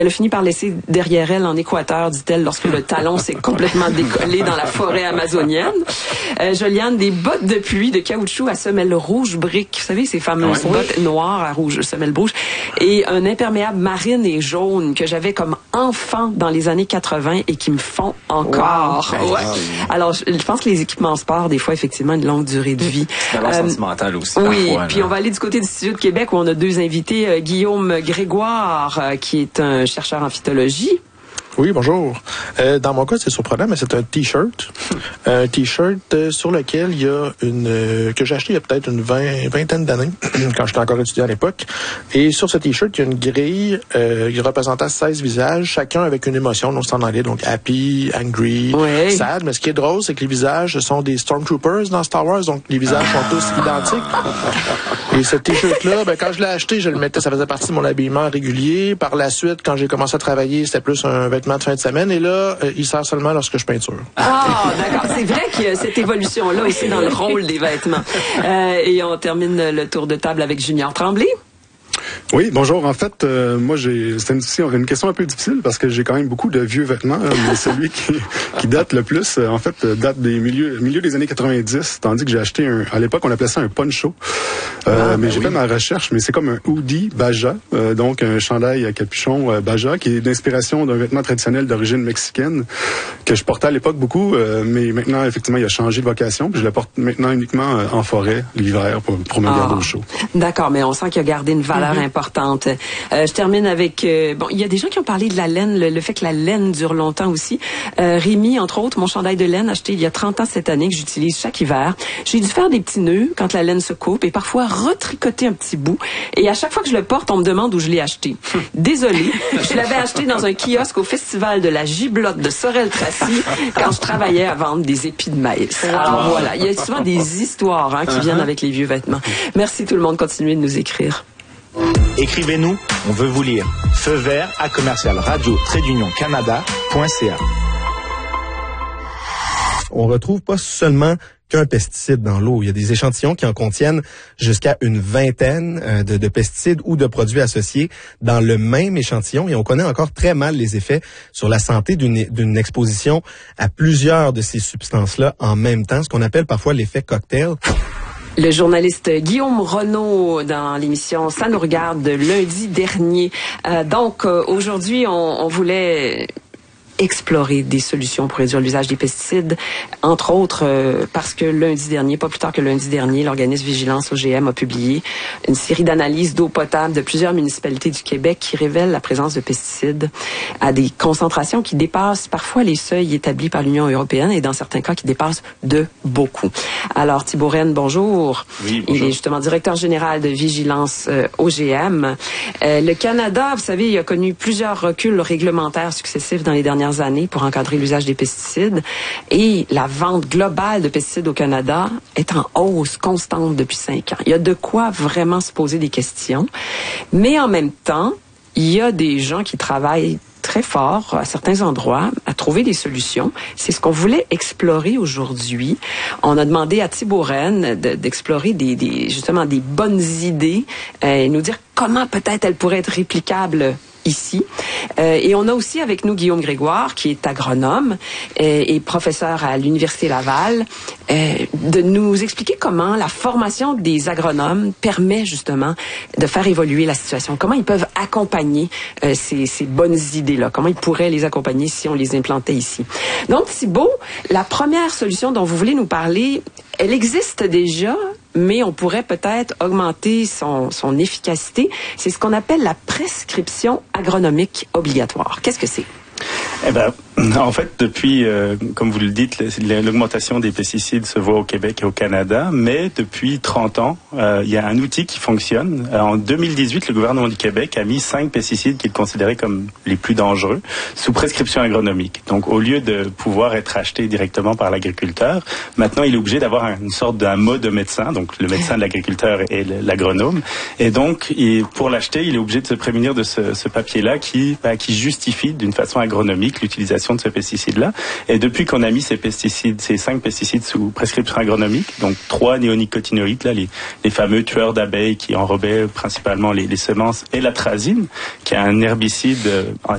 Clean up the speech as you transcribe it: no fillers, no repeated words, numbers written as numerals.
Elle a fini par laisser derrière elle en Équateur, dit-elle, lorsque le talon s'est complètement décollé dans la forêt amazonienne. Joliane, des bottes de pluie de caoutchouc à semelle rouge brique. Vous savez, ces fameuses bottes noires à rouge, semelle rouge. Et un imperméable marine et jaune que j'avais comme enfant dans les années 80 et qui me font encore. Wow. Ouais. Alors, je pense que les équipements sport, des fois, effectivement, une longue durée de vie. C'est d'abord sentimental aussi. Oui, parfois, puis on va aller du côté du Studio de Québec où on a deux invités. Guillaume Grégoire, qui est un chercheur en phytologie. Oui, bonjour. Dans mon cas, c'est surprenant, mais c'est un T-shirt. Un T-shirt sur lequel il y a que j'ai acheté il y a peut-être une vingtaine d'années, quand j'étais encore étudiant à l'époque. Et sur ce T-shirt, il y a une grille représentant 16 visages, chacun avec une émotion, donc c'est en anglais, donc happy, angry, sad. Mais ce qui est drôle, c'est que les visages sont des Stormtroopers dans Star Wars, donc les visages sont tous identiques. Et ce T-shirt-là, quand je l'ai acheté, je le mettais, ça faisait partie de mon habillement régulier. Par la suite, quand j'ai commencé à travailler, c'était plus un vêtement de fin de semaine. Et là, il sert seulement lorsque je peinture. Ah, d'accord. C'est vrai qu'il y a cette évolution-là aussi dans le rôle des vêtements. Et on termine le tour de table avec Junior Tremblay. Oui, bonjour. En fait, moi, c'est une question un peu difficile parce que j'ai quand même beaucoup de vieux vêtements. Mais celui qui date le plus, en fait, date des milieu des années 90, tandis que j'ai acheté à l'époque, on appelait ça un poncho. Mais j'ai fait ma recherche, mais c'est comme un hoodie Baja, donc un chandail à capuchon Baja, qui est d'inspiration d'un vêtement traditionnel d'origine mexicaine que je portais à l'époque beaucoup, mais maintenant, effectivement, il a changé de vocation. Puis je le porte maintenant uniquement en forêt, l'hiver, pour me garder au chaud. D'accord, mais on sent qu'il a gardé une valeur importante. Je termine avec... il y a des gens qui ont parlé de la laine, le fait que la laine dure longtemps aussi. Rémi, entre autres, mon chandail de laine acheté il y a 30 ans cette année, que j'utilise chaque hiver. J'ai dû faire des petits nœuds quand la laine se coupe et parfois retricoter un petit bout. Et à chaque fois que je le porte, on me demande où je l'ai acheté. Désolée, je l'avais acheté dans un kiosque au festival de la Giblotte de Sorel-Tracy quand je travaillais à vendre des épis de maïs. Alors voilà, il y a souvent des histoires qui viennent avec les vieux vêtements. Merci tout le monde, continuez de nous écrire. Écrivez-nous, on veut vous lire. Feu vert à commercial radio-canada.ca. On retrouve pas seulement qu'un pesticide dans l'eau. Il y a des échantillons qui en contiennent jusqu'à une vingtaine de pesticides ou de produits associés dans le même échantillon et on connaît encore très mal les effets sur la santé d'une exposition à plusieurs de ces substances-là en même temps, ce qu'on appelle parfois l'effet cocktail. Le journaliste Guillaume Renaud dans l'émission Ça nous regarde de lundi dernier. Aujourd'hui, on voulait explorer des solutions pour réduire l'usage des pesticides, entre autres parce que lundi dernier, pas plus tard que lundi dernier, l'organisme Vigilance OGM a publié une série d'analyses d'eau potable de plusieurs municipalités du Québec qui révèlent la présence de pesticides à des concentrations qui dépassent parfois les seuils établis par l'Union européenne et dans certains cas qui dépassent de beaucoup. Alors Thibault Rennes, bonjour. Oui, bonjour. Il est justement directeur général de Vigilance OGM. Le Canada, vous savez, il a connu plusieurs reculs réglementaires successifs dans les dernières années pour encadrer l'usage des pesticides et la vente globale de pesticides au Canada est en hausse constante depuis 5 ans. Il y a de quoi vraiment se poser des questions, mais en même temps, il y a des gens qui travaillent très fort à certains endroits à trouver des solutions. C'est ce qu'on voulait explorer aujourd'hui. On a demandé à Thibault Rennes d'explorer justement des bonnes idées et nous dire comment peut-être elles pourraient être réplicables ici. Et on a aussi avec nous Guillaume Grégoire, qui est agronome et professeur à l'Université Laval, de nous expliquer comment la formation des agronomes permet justement de faire évoluer la situation. Comment ils peuvent accompagner ces bonnes idées-là. Comment ils pourraient les accompagner si on les implantait ici. Donc, Thibault, la première solution dont vous voulez nous parler, elle existe déjà, mais on pourrait peut-être augmenter son efficacité. C'est ce qu'on appelle la prescription agronomique obligatoire. Qu'est-ce que c'est? Eh ben, en fait, depuis, comme vous le dites, l'augmentation des pesticides se voit au Québec et au Canada, mais depuis 30 ans, il y a un outil qui fonctionne. En 2018, le gouvernement du Québec a mis 5 pesticides qu'il considérait comme les plus dangereux sous prescription agronomique. Donc, au lieu de pouvoir être acheté directement par l'agriculteur, maintenant, il est obligé d'avoir une sorte d'un mode de médecin, donc le médecin de l'agriculteur et l'agronome. Et donc, pour l'acheter, il est obligé de se prémunir de ce papier-là qui justifie d'une façon agronomique l'utilisation de ce pesticide-là. Et depuis qu'on a mis ces 5 pesticides sous prescription agronomique, donc 3 néonicotinoïdes, là, les fameux tueurs d'abeilles qui enrobaient principalement les semences, et l'atrazine, qui est un herbicide